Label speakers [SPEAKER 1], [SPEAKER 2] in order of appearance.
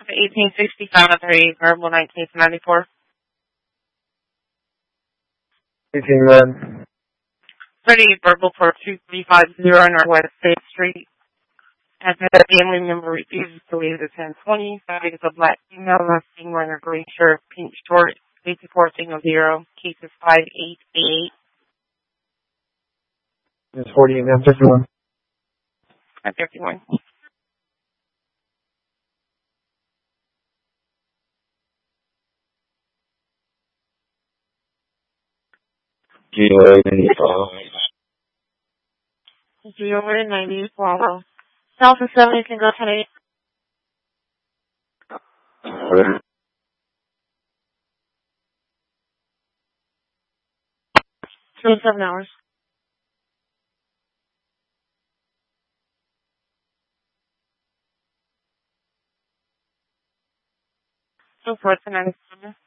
[SPEAKER 1] 1865 verbal 1994.
[SPEAKER 2] 18
[SPEAKER 1] 38 verbal for 2350 Northwest State Street. As a family member refuses to leave the 1020, that is a black female, last seen wearing a green shirt, pink short, 84 signal 0, cases 5888.
[SPEAKER 2] It's 48 and 51.
[SPEAKER 1] At 51.
[SPEAKER 2] GOA 95.
[SPEAKER 1] GOA 90, Bravo. South and 70 can go 10-8. 27 hours. So 4 to 97.